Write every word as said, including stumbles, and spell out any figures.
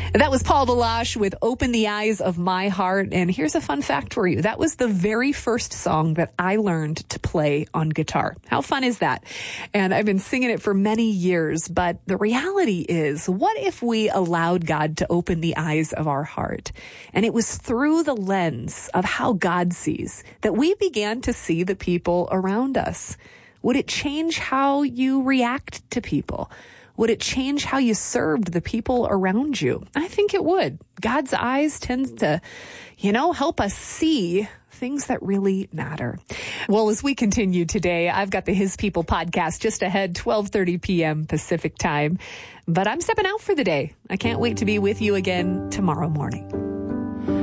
That was Paul Baloche with Open the Eyes of My Heart. And here's a fun fact for you. That was the very first song that I learned to play on guitar. How fun is that? And I've been singing it for many years. But the reality is, what if we allowed God to open the eyes of our heart? And it was through the lens of how God sees that we began to see the people around us. Would it change how you react to people? Would it change how you served the people around you? I think it would. God's eyes tend to, you know, help us see things that really matter. Well, as we continue today, I've got the His People podcast just ahead, twelve thirty p.m. Pacific time. But I'm stepping out for the day. I can't wait to be with you again tomorrow morning.